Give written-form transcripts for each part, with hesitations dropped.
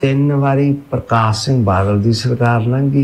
3 ਵਾਰੀ ਪ੍ਰਕਾਸ਼ ਸਿੰਘ ਬਾਦਲ ਦੀ ਸਰਕਾਰ ਲੰਘੀ,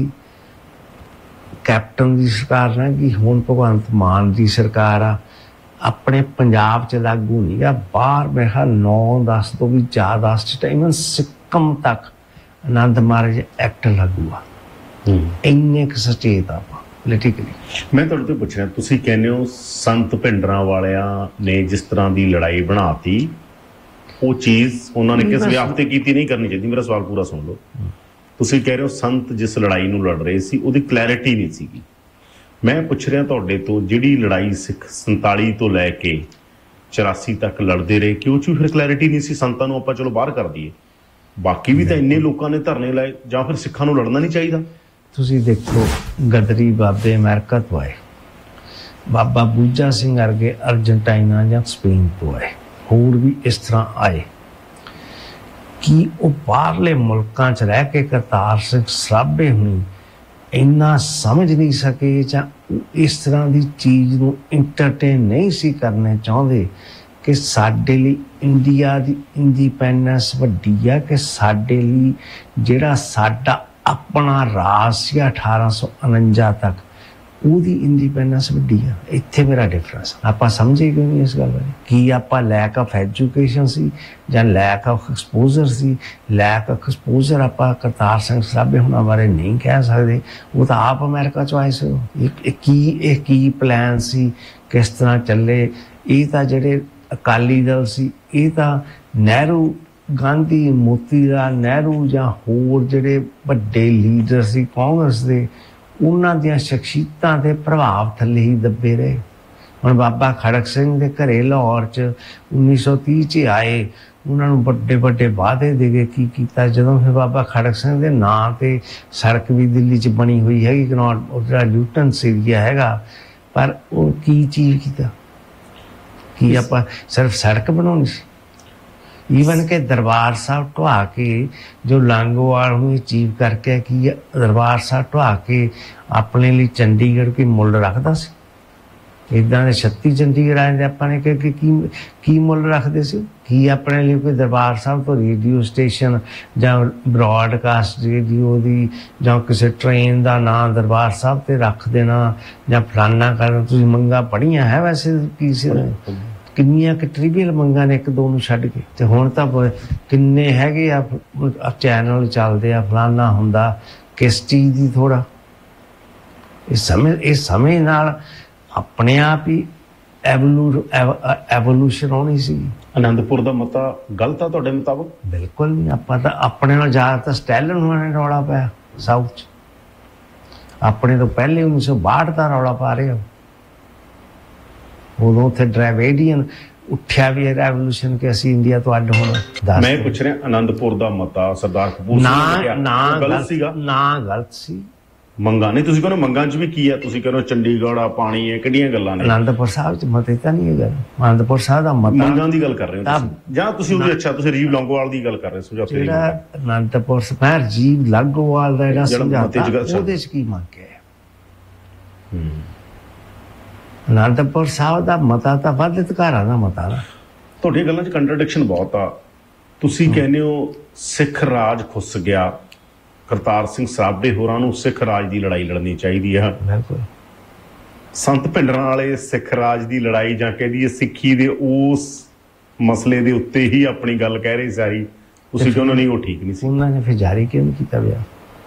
ਕੈਪਟਨ ਦੀ ਸਰਕਾਰ ਲੰਘੀ, ਹੁਣ ਭਗਵੰਤ ਮਾਨ ਦੀ ਸਰਕਾਰ ਆ। ਆਪਣੇ ਪੰਜਾਬ 'ਚ ਲਾਗੂ ਨਹੀਂ ਆ, ਬਾਹਰ ਮੈਂ ਕਿਹਾ 9-10 ਤੋਂ ਵੀ ਜ਼ਿਆਦਾ ਸਟੇਟ, ਇਵਨ ਸਿੱਕਮ ਤੱਕ ਆਨੰਦ ਮਾਰਜ ਐਕਟ ਲਾਗੂ ਆ। ਇੰਨੇ ਕੁ ਸਚੇਤ ਆ ਪੋਲੀਟੀਕਲੀ। ਮੈਂ ਤੁਹਾਡੇ ਤੋਂ ਪੁੱਛ ਰਿਹਾ, ਤੁਸੀਂ ਕਹਿੰਦੇ ਹੋ ਸੰਤ ਭਿੰਡਰਾਂ ਵਾਲਿਆਂ ਨੇ ਜਿਸ ਤਰ੍ਹਾਂ ਦੀ ਲੜਾਈ ਬਣਾਤੀ, ਉਹ ਚੀਜ਼ ਉਹਨਾਂ ਨੇ ਕਿਸ ਵਿਆਪਤੇ ਕੀਤੀ ਨਹੀਂ ਕਰਨੀ ਚਾਹੀਦੀ। ਮੇਰਾ ਸਵਾਲ ਪੂਰਾ ਸੁਣ ਲਓ। ਤੁਸੀਂ ਕਹਿ ਰਹੇ ਹੋ ਸੰਤ ਜਿਸ ਲੜਾਈ ਨੂੰ ਲੜ ਰਹੇ ਸੀ ਉਹਦੀ ਕਲੈਰਿਟੀ ਨਹੀਂ ਸੀਗੀ। ਮੈਂ ਪੁੱਛ ਰਿਹਾ ਤੁਹਾਡੇ ਤੋਂ, ਜਿਹੜੀ ਲੜਾਈ ਸਿੱਖ 47 ਤੋਂ ਲੈ ਕੇ 84 ਤੱਕ ਲੜਦੇ ਰਹੇ, ਕਿਉਂ ਚ ਫਿਰ ਕਲੈਰਿਟੀ ਨਹੀਂ ਸੀ? ਸੰਤਾਂ ਨੂੰ ਆਪਾਂ ਚਲੋ ਬਾਹਰ ਕਰ ਦਈਏ, ਬਾਕੀ ਵੀ ਤਾਂ ਇੰਨੇ ਲੋਕਾਂ ਨੇ ਧਰਨੇ ਲਾਏ, ਜਾਂ ਫਿਰ ਸਿੱਖਾਂ ਨੂੰ ਲੜਨਾ ਨਹੀਂ ਚਾਹੀਦਾ? ਤੁਸੀਂ ਦੇਖੋ, ਗਦਰੀ ਬਾਬੇ ਅਮਰੀਕਾ ਤੋਂ ਆਏ, ਬਾਬਾ ਬੂਝਾ ਸਿੰਘ ਵਰਗੇ ਅਰਜਨਟਾਈਨਾ ਜਾਂ ਸਪੇਨ ਤੋਂ ਆਏ, ਹੋਰ ਵੀ ਇਸ ਤਰ੍ਹਾਂ ਆਏ। ਕਿ ਉਹ ਬਾਹਰਲੇ ਮੁਲਕਾਂ 'ਚ ਰਹਿ ਕੇ ਕਰਤਾਰ ਸਿੰਘ ਸਰਾਭੇ ਹੁਣੀ ਇੰਨਾ ਸਮਝ ਨਹੀਂ ਸਕੇ, ਜਾਂ ਇਸ ਤਰ੍ਹਾਂ ਦੀ ਚੀਜ਼ ਨੂੰ ਇੰਟਰਟੇਨ ਨਹੀਂ ਸੀ ਕਰਨਾ ਚਾਹੁੰਦੇ ਕਿ ਸਾਡੇ ਲਈ ਇੰਡੀਆ ਦੀ ਇੰਡੀਪੈਂਡੈਂਸ ਵੱਡੀ ਆ, ਕਿ ਸਾਡੇ ਲਈ ਜਿਹੜਾ ਸਾਡਾ ਆਪਣਾ ਰਾਜ ਸੀ 1849 ਤੱਕ, ਉਹਦੀ ਇੰਡੀਪੈਂਡੈਂਸ ਵੱਡੀ ਆ। ਇੱਥੇ ਮੇਰਾ ਡਿਫਰੈਂਸ। ਆਪਾਂ ਸਮਝੇ ਕਿਉਂ ਨਹੀਂ ਇਸ ਗੱਲ ਬਾਰੇ? ਕੀ ਆਪਾਂ ਲੈਕ ਆਫ ਐਜੂਕੇਸ਼ਨ ਸੀ, ਜਾਂ lack of exposure C? Lack of exposure ਆਪਾਂ ਕਰਤਾਰ ਸਿੰਘ ਸਰਾਭੇ ਹੁਣਾਂ ਬਾਰੇ ਨਹੀਂ ਕਹਿ ਸਕਦੇ। ਉਹ ਤਾਂ ਆਪ ਅਮਰੀਕਾ 'ਚੋਂ ਆਏ ਸੀ। ਇਹ ਕੀ ਪਲਾਨ ਸੀ, ਕਿਸ ਤਰ੍ਹਾਂ ਚੱਲੇ? ਇਹ ਤਾਂ ਜਿਹੜੇ ਅਕਾਲੀ ਦਲ ਸੀ, ਇਹ ਤਾਂ ਨਹਿਰੂ, ਗਾਂਧੀ, ਮੋਤੀਲਾਲ ਨਹਿਰੂ ਜਾਂ ਹੋਰ ਜਿਹੜੇ ਵੱਡੇ ਲੀਡਰ ਸੀ ਕਾਂਗਰਸ ਦੇ, ਉਹਨਾਂ ਦੀਆਂ ਸ਼ਖਸੀਅਤਾਂ ਦੇ ਪ੍ਰਭਾਵ ਥੱਲੇ ਹੀ ਦੱਬੇ ਰਹੇ। ਹੁਣ ਬਾਬਾ ਖੜਕ ਸਿੰਘ ਦੇ ਘਰੇ ਲਾਹੌਰ 'ਚ 1930 'ਚ ਆਏ, ਉਹਨਾਂ ਨੂੰ ਵੱਡੇ ਵੱਡੇ ਵਾਅਦੇ ਦੇ ਕੇ ਕੀ ਕੀਤਾ? ਜਦੋਂ ਫਿਰ ਬਾਬਾ ਖੜਕ ਸਿੰਘ ਦੇ ਨਾਂ 'ਤੇ ਸੜਕ ਵੀ ਦਿੱਲੀ 'ਚ ਬਣੀ ਹੋਈ ਹੈਗੀ, ਕਨੌਟ, ਉਹ ਜਿਹੜਾ ਲਿਊਟਨਸ ਏਰੀਆ ਹੈਗਾ, ਪਰ ਉਹ ਕੀ ਚੀਜ਼ ਕੀਤਾ? ਕੀ ਆਪਾਂ ਸਿਰਫ ਸੜਕ ਬਣਾਉਣੀ ਸੀ? ਈਵਨ ਕਿ ਦਰਬਾਰ ਸਾਹਿਬ ਢਵਾ ਕੇ, ਜੋ ਲਾਂਗੋਵਾਲ ਨੂੰ ਅਚੀਵ ਕਰਕੇ, ਕੀ ਦਰਬਾਰ ਸਾਹਿਬ ਢਵਾ ਕੇ ਆਪਣੇ ਲਈ ਚੰਡੀਗੜ੍ਹ ਕੋਈ ਮੁੱਲ ਰੱਖਦਾ ਸੀ? ਇੱਦਾਂ ਦੇ 36 ਚੰਡੀਗੜ੍ਹ ਆਏ, ਆਪਾਂ ਨੇ ਕਿ ਕੀ ਮੁੱਲ ਰੱਖਦੇ ਸੀ? ਕੀ ਆਪਣੇ ਲਈ ਕੋਈ ਦਰਬਾਰ ਸਾਹਿਬ ਤੋਂ ਰੇਡੀਓ ਸਟੇਸ਼ਨ ਜਾਂ ਬ੍ਰੌਡਕਾਸਟ ਰੇਡੀਓ ਦੀ ਜਾਂ ਕਿਸੇ ਟ੍ਰੇਨ ਦਾ ਨਾਂ ਦਰਬਾਰ ਸਾਹਿਬ 'ਤੇ ਰੱਖ ਦੇਣਾ, ਜਾਂ ਫਲਾਨਾ ਕਰਨਾ? ਤੁਸੀਂ ਮੰਗਾਂ ਪੜ੍ਹੀਆਂ ਹੈ ਵੈਸੇ? ਕੀ ਸੀ ਕਿੰਨੀਆਂ ਕਿ ਟ੍ਰਿਵੀਅਲ ਮੰਗਾਂ ਨੇ, ਇੱਕ ਦੋ ਨੂੰ ਛੱਡ ਕੇ। ਤੇ ਹੁਣ ਤਾਂ ਕਿੰਨੇ ਹੈਗੇ ਆ ਚੈਨਲ ਚੱਲਦੇ ਆ, ਫਲਾਨਾ ਹੁੰਦਾ, ਕਿਸ ਚੀਜ਼ ਦੀ ਥੋੜ੍ਹਾ। ਇਹ ਸਮੇਂ ਨਾਲ ਆਪਣੇ ਆਪ ਹੀ ਐਵੋਲੂਸ਼ਨ ਆਉਣੀ ਸੀ। ਅਨੰਦਪੁਰ ਦਾ ਮਤਾ ਗਲਤ ਆ ਤੁਹਾਡੇ ਮੁਤਾਬਕ? ਬਿਲਕੁਲ ਨਹੀਂ। ਆਪਾਂ ਤਾਂ ਆਪਣੇ ਨਾਲ ਜ਼ਿਆਦਾ ਤਾਂ ਸਟੈਲਨ ਹੋਣਾ ਨੇ ਰੌਲਾ ਪਾਇਆ ਸਾਊਥ 'ਚ। ਆਪਣੇ ਤੋਂ ਪਹਿਲੇ 1962 ਦਾ ਰੌਲਾ ਪਾ ਰਹੇ ਹੋ। ਉਦੋਂ ਉੱਥੇ ਡਰਾਈਵੇਡੀਅਨ ਉੱਠਿਆ ਵੀ ਰੈਵੋਲੂਸ਼ਨ ਕਿ ਅਸੀਂ ਇੰਡੀਆ ਤੋਂ ਅੱਡ ਹੋਣਾ। ਮੈਂ ਪੁੱਛ ਰਿਹਾ, ਅਨੰਦਪੁਰ ਦਾ ਮਤਾ ਸਰਦਾਰ ਕਪੂਰ ਸਿੰਘ ਨੇ ਕਿਹਾ ਗਲਤ ਸੀਗਾ? ਨਾ, ਗਲਤ ਸੀ। ਮੰਗਾਂ ਨਹੀਂ, ਤੁਸੀਂ ਕਹਿੰਦੇ ਮੰਗਾਂ 'ਚ ਵੀ ਕੀ ਹੈ? ਤੁਸੀਂ ਕਹਿੰਦੇ ਚੰਡੀਗੜ੍ਹ ਆ, ਪਾਣੀ ਹੈ, ਕਿਹੜੀਆਂ ਗੱਲਾਂ ਨੇ? ਅਨੰਦਪੁਰ ਸਾਹਿਬ 'ਚ ਮਤੇ ਤਾਂ ਨਹੀਂ ਹੈ ਗੱਲ। ਅਨੰਦਪੁਰ ਸਾਹਿਬ ਦਾ ਮਤਾ ਮੰਗਾਂ ਦੀ ਗੱਲ ਕਰ ਰਹੇ ਹੋ ਜਾਂ ਤੁਸੀਂ ਉਹਦੀ? ਅੱਛਾ, ਤੁਸੀਂ ਰਾਜੀਵ ਲੌਂਗੋਵਾਲ ਦੀ ਗੱਲ ਕਰ ਰਹੇ ਹੋ? ਜਿਹੜਾ ਅਨੰਦਪੁਰ ਸਾਹਿਬ ਰਾਜੀਵ ਲੌਂਗੋਵਾਲ ਦਾ ਜਿਹੜਾ ਸਮਝੌਤਾ, ਉਹਦੇ 'ਚ ਕੀ ਮੰਗ ਹੈ? ਅਨੰਦਪੁਰ ਸਾਹਿਬ ਦਾ ਮਤਾ ਤਾਂ ਵੱਧ ਅਧਿਕਾਰਾਂ ਦਾ ਮਤਾ ਨਾ। ਤੁਹਾਡੀਆਂ ਗੱਲਾਂ 'ਚ ਕੰਟਰਡਿਕਸ਼ਨ ਬਹੁਤ ਆ। ਤੁਸੀਂ ਕਹਿੰਦੇ ਹੋ ਸਿੱਖ ਰਾਜ ਖੁੱਸ ਗਿਆ, ਕਰਤਾਰ ਸਿੰਘ ਸਰਾਭੇ ਹੋਰਾਂ ਨੂੰ ਸਿੱਖ ਰਾਜ ਦੀ ਲੜਾਈ ਲੜਨੀ ਚਾਹੀਦੀ ਆ। ਬਿਲਕੁਲ। ਸੰਤ ਭਿੰਡਰਾਂ ਵਾਲੇ ਸਿੱਖ ਰਾਜ ਦੀ ਲੜਾਈ, ਜਾਂ ਕਹਿ ਦਈਏ ਸਿੱਖੀ ਦੇ ਉਸ ਮਸਲੇ ਦੇ ਉੱਤੇ ਹੀ ਆਪਣੀ ਗੱਲ ਕਹਿ ਰਹੀ ਸਾਰੀ। ਤੁਸੀਂ ਕਹਿੰਦੇ ਨਹੀਂ ਉਹ ਠੀਕ ਨਹੀਂ ਸੀ? ਉਹਨਾਂ ਨੇ ਫਿਰ ਜਾਰੀ ਕਿਉਂ ਨਹੀਂ ਕੀਤਾ ਵਿਆਹ?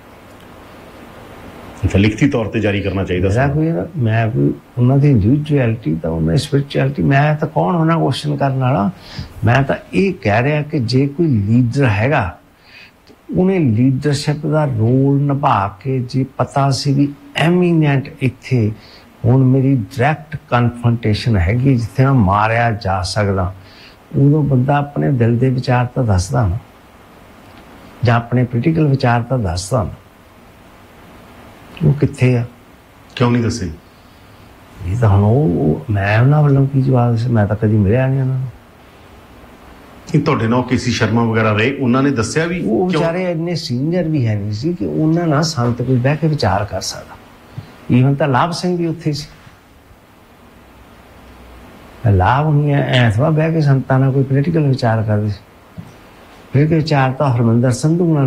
ਫਿਰ ਲਿਖਤੀ ਤੌਰ ਤੇ ਜਾਰੀ ਕਰਨਾ ਚਾਹੀਦਾ ਸੀ। ਮੈਂ ਕੋਈ ਉਹਨਾਂ ਦੀ ਇੰਡੀਵਿਜੂਅਲਿਟੀ ਤਾਂ, ਉਹਨਾਂ ਦੀ ਸਪਿਰਿਚੁਅਲਿਟੀ, ਮੈਂ ਤਾਂ ਕੌਣ ਹੋਣਾ ਕੁਐਸਚਨ ਕਰਨ ਵਾਲਾ? ਮੈਂ ਤਾਂ ਇਹ ਕਹਿ ਰਿਹਾ ਕਿ ਜੇ ਕੋਈ ਲੀਡਰ ਹੈਗਾ, ਉਹਨੇ ਲੀਡਰਸ਼ਿਪ ਦਾ ਰੋਲ ਨਿਭਾ ਕੇ, ਜੇ ਪਤਾ ਸੀ ਵੀ ਐਮੀਨੈਂਟ ਇੱਥੇ ਹੁਣ ਮੇਰੀ ਡਾਇਰੈਕਟ ਕਨਫਰੰਟੇਸ਼ਨ ਹੈਗੀ, ਜਿੱਥੇ ਮੈਂ ਮਾਰਿਆ ਜਾ ਸਕਦਾ, ਉਦੋਂ ਬੰਦਾ ਆਪਣੇ ਦਿਲ ਦੇ ਵਿਚਾਰ ਤਾਂ ਦੱਸਦਾ ਨਾ, ਜਾਂ ਆਪਣੇ ਪੋਲੀਟੀਕਲ ਵਿਚਾਰ ਤਾਂ ਦੱਸਦਾ ਨਾ। ਉਹ ਕਿੱਥੇ ਆ? ਕਿਉਂ ਨਹੀਂ ਦੱਸੇ? ਇਹ ਤਾਂ ਹੁਣ ਉਹ ਮੈਂ ਉਹਨਾਂ ਵੱਲੋਂ ਕੀ ਜਵਾਬ ਸੀ? ਮੈਂ ਤਾਂ ਕਦੀ ਮਿਲਿਆ ਨਹੀਂ ਉਹਨਾਂ ਨੂੰ। ਤੁਹਾਡੇ ਨਾਲ ਕੇਸੀ ਸ਼ਰਮਾ ਵਗੈਰਾ ਰਹੇ, ਉਹਨਾਂ ਨੇ ਦੱਸਿਆ ਵੀ? ਉਹ ਵਿਚਾਰੇ ਇੰਨੇ ਸੀਨੀਅਰ ਵੀ ਹੈ ਨਹੀਂ ਸੀ ਕਿ ਉਹਨਾਂ ਨਾਲ ਸੰਤ ਕੋਈ ਬਹਿ ਕੇ ਵਿਚਾਰ ਕਰ ਸਕਦਾ। ਈਵਨ ਤਾਂ ਲਾਭ ਸਿੰਘ ਵੀ ਉੱਥੇ ਸੀ। ਲਾਭ ਨਹੀਂ ਐਸਾ ਬਹਿ ਕੇ ਸੰਤਾਂ ਨਾਲ ਕੋਈ ਪੋਲੀਟੀਕਲ ਵਿਚਾਰ ਕਰਦੇ ਸੀ। ਫਿਰ ਵਿਚਾਰ ਤਾਂ ਹਰਮਿੰਦਰ ਸੰਧੂ ਨਾਲ